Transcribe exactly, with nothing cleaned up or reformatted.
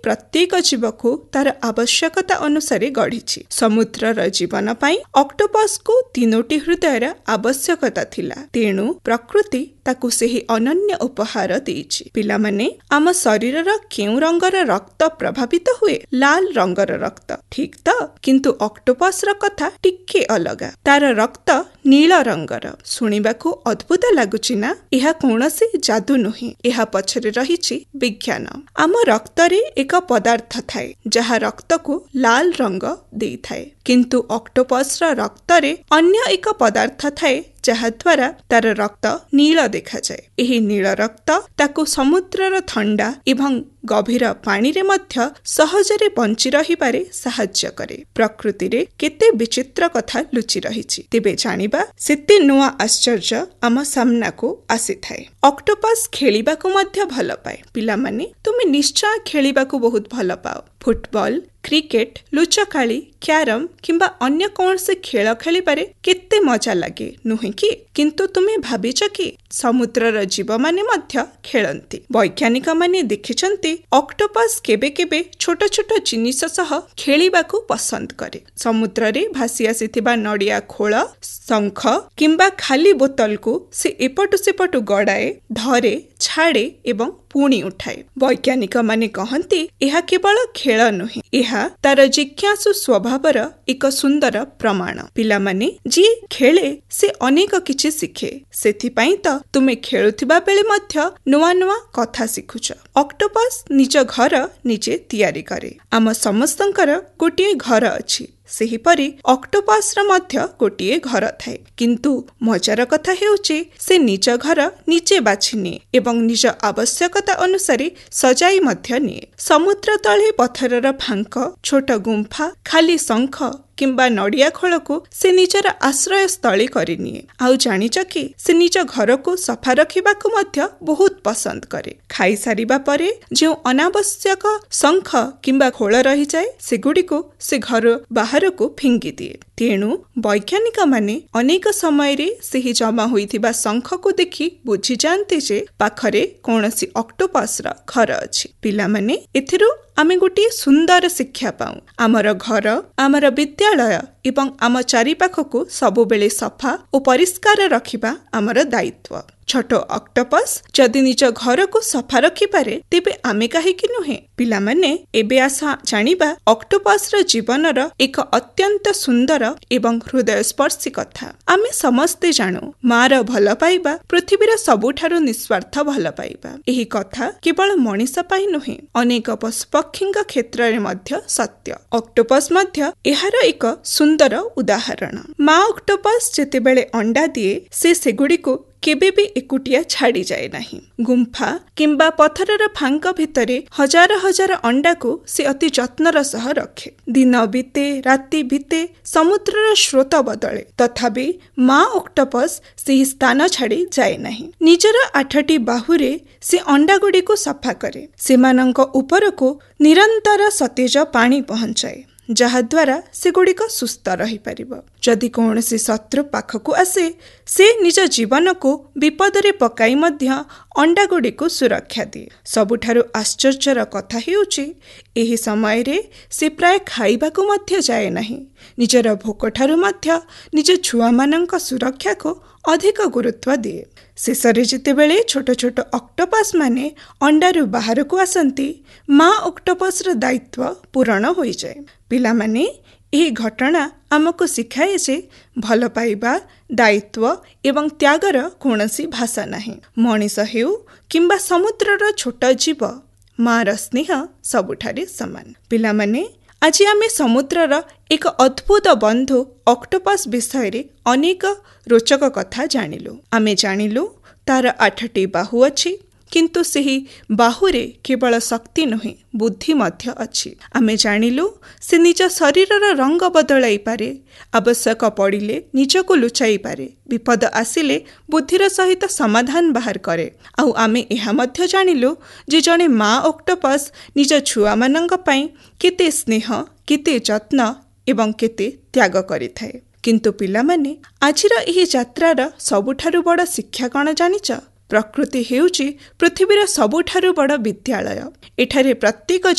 प्रत्येक जीव को तार आवश्यकता अनुसार गढ़ी। समुद्रर जीवन पाई ऑक्टोपस को तीनोटी हृदयर आवश्यकता थिला, तेणु प्रकृति ताकू सेही अनन्य उपहार देइछि। पिलामाने आम शरीरर केउ रंगर रक्त प्रभावित हुए? लाल रंगर रक्त, ठीक त? किंतु ऑक्टोपस र कथा टिके अलगा। तार रक्त नील रंगर। सुनिबाकू अद्भुत लागुछि ना? एहा कोनोसी जादू नुहे, एहा पछरे रहिछि विज्ञान। आम रक्तरे एक पदार्थ थाए जहा रक्त को लाल रंग देइथाए, किंतु ऑक्टोपस र रक्तरे अन्य एक पदार्थ थाए जहा द्वारा तार रक्त नील देखा जाए। एही नील रक्त ताकू समुद्रर ठंडा एवं गभीर पानी रे मध्य सहजरे बंची रहिबारे साहाय्य करे। प्रकृति रे केते विचित्र कथा लुचि रहिछि, तेबे जानिबा सेते नुआ आश्चर्य आम सामना को आसीथाए। ऑक्टोपस खेलिबाकू मध्य भल पाए। पिलामाने तुमे निश्चय खेलिबाकू बहुत भल पाओ। फुटबॉल, क्रिकेट, लुचकाली, क्यारम किंबा अन्य कौन से खेल खेलिबारे केते मजा लागे नुहे कि? किंतु तुमे भाबिଛ कि समुद्रर जीव माने मध्य खेलंती। वैज्ञानिक माने देखिछंती ऑक्टोपस केबे केबे छोट छोट जिनिस सह खेलिबाकू पसंद करे। समुद्र रे भासी आसीथिबा नडिया खोल, शंख किंबा खाली बोतल को से एपटु सेपटु गड़ाए, धरे, छाड़े एवं पुणी उठाए। वैज्ञानिक माने कहंती एहा केवल खेल नुहे, एहा तार जिज्ञासु स्वभावर एक सुंदर प्रमाण। पिलामाने जी खेले से अनेक किछि शिखे, सेथिपाई त तुमे खेलुथिबा बेले मध्य नुआ नुआ कथा शिखुछ। ऑक्टोपस निज घर निजे तैयारी करे। आम समस्तंकर गोटिए घर अछि, सेहीपरि ऑक्टोपस र मध्य गोटिए घर थाए, किंतु मजार कथा हेउछि से निज घर निजे बाछि निए एवं निज आवश्यकता अनुसार सजाई मध्य निए। समुद्र तले पत्थरर फांक, छोट गुंफा, खाली शंख किंबा नडिया खोल को से निजर आश्रय स्थली करि निए। आउ जानिछ कि से निज घर को सफा रखिबाकू मध्य बहुत पसंद करे। खाई सारिबा परे जो अनावश्यक शंख किंबा खोल रही जाए सेगुडी को से घर बाहर को फिंगी दिए। तेणु वैज्ञानिक माने अनेक समय रे सेही जमा होइथिबा शंख को देखि बुझी जानते जे पाखरे कोनोसी ऑक्टोपस रा घर अछि। पिला माने एथिरु आमे गोटे सुंदर शिक्षा पाऊ। आमर घर, आमर विद्यालय एवं आम चारिपाख को सबुबेले सफा और परिष्कार रखिबा आमर दायित्व। छोट ऑक्टोपस जदि निज घर को सफा रखि पारे तेबे आमे काहेकि नुहे? पिला माने एबे आसा जानिबा ऑक्टोपस र जीवनर एक अत्यंत सुंदर एवं हृदयस्पर्शी कथा। आमे समस्ते जानु मार भल पाइबा पृथ्वीर सबुठारु निस्वार्थ भल पाइबा। एही कथा केवल मनीष पाई नुहे, अनेक पशुपक्षींक क्षेत्र रे मध्य सत्य। ऑक्टोपस मध्य एहार एक सुंदर उदाहरण। माँ ऑक्टोपस जेतेबेले अंडा दिए से सेगुडी को केबे भी एकुटिया छाड़ी जाए नहीं। गुंफा किंबा पत्थरर फांक भितरे हजार हजार अंडा को से अति जत्नर सह रखे। दिन बीते, राति बीते, समुद्रर स्रोत बदले, तथापि माँ ऑक्टोपस से स्थान छाड़ी जाए नहीं। निजर आठटी बाहुरे से अंडा गुडी को सफा करे, सेमानंक ऊपर को निरंतर सतेज पानी पहुंचाए, जहा द्वारा से गुड़िक सुस्थ रही परिबो। जदि कौनसी शत्रु पाखकू आसे से निज जीवन को विपदरे पकाई मध्य अंडा गुड़ी को सुरक्षा दिए। सबुठारु आश्चर्यर कथा हेउछि एही समय रे से प्राय खाइबाकू मध्य जाए नहीं। निजर भोकठारु मध्य निज छुआ मानक सुरक्षा को अधिक गुरुत्व दिए। शेषरे जेतेबेले छोट छोट ऑक्टोपस माने अंडारु बाहर को आसंती, माँ ऑक्टोपस र दायित्व पूर्ण होई जाए। पिला माने एही घटना आमको शिखाए जे भल पाइबा, दायित्व एवं त्यागर कौनसी भाषा नहीं। मनीष हेउ किंबा समुद्रर छोट जीव, माँ स्नेह सबुठारे समान। पिला माने आज आमे समुद्रर एक अद्भुत बंधु ऑक्टोपस विषय रे अनेक रोचक कथा जानिलु। आमे जानिलु तार आठटी बाहु अछि, किंतु सेही बाहुरे केवल शक्ति नुहे बुद्धि मध्य अछि। आमे जानिलु से निज शरीरर रंग बदलाई पारे, आवश्यक पड़िले निजको लुचाई पारे, विपद आसिले बुद्धिर सहित समाधान बाहर करे। आउ आमे एहा मध्य जानिलु जे जणे माँ ऑक्टोपस निज छुआ मानंक पई केते स्नेह, केते जत्न एवं केते त्याग करिथाए। किंतु पिला माने आजिर एही यात्रार सबुठारु बड़ शिक्षा कण जानिच? प्रकृति हेउची पृथ्वीर सबुठारु बड़ विद्यालय। एठारे प्रत्येक